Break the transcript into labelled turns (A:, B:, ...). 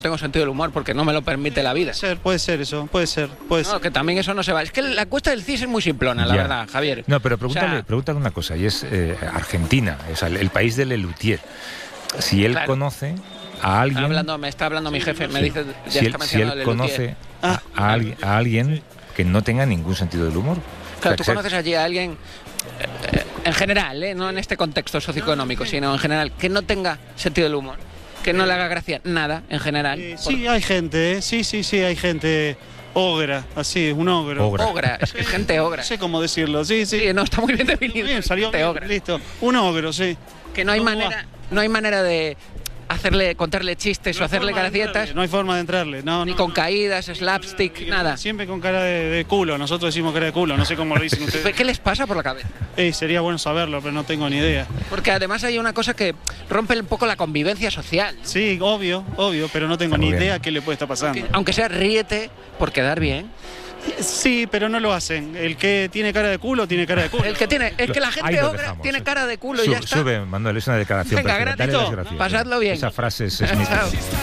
A: tengo sentido del humor porque no me lo permite la vida.
B: Puede ser eso, puede ser.
A: No, que también eso no se va. Es que la cuesta del CIS es muy simplona, la verdad, Javier.
C: No, pero pregúntale una cosa, y es Argentina, es el país de Lelutier. Si él conoce a alguien...
A: Me está hablando mi jefe, me dice...
C: Si él conoce a alguien que no tenga ningún sentido del humor.
A: Claro, tú conoces allí a alguien... en general, no en este contexto socioeconómico, sino en general, que no tenga sentido del humor. Que no le haga gracia nada, en general.
B: Sí, hay gente, sí, hay gente ogra, así, un ogro.
A: Ogra, es que es gente ogra.
B: No sé cómo decirlo, sí.
A: No, está muy bien definido.
B: Bien, salió bien,
A: ogra.
B: Listo. Un ogro, sí.
A: Que no hay manera de contarle chistes o hacerle gracietas.
B: No hay forma de entrarle,
A: ni con caídas, slapstick, nada.
B: Siempre con cara de culo, nosotros decimos cara de culo, no sé cómo lo dicen ustedes.
A: ¿Qué les pasa por la cabeza?
B: Sería bueno saberlo, pero no tengo ni idea.
A: Porque además hay una cosa que rompe un poco la convivencia social.
B: Sí, obvio, pero no tengo ni idea qué le puede estar pasando.
A: Aunque sea ríete por quedar bien.
B: Sí, pero no lo hacen. El que tiene cara de culo, tiene cara de culo.
A: Es que la gente ogra tiene cara de culo y ya está.
C: Manuel, es una declaración.
A: Venga, gratis, pasadlo bien.
C: Esa frase es mítica.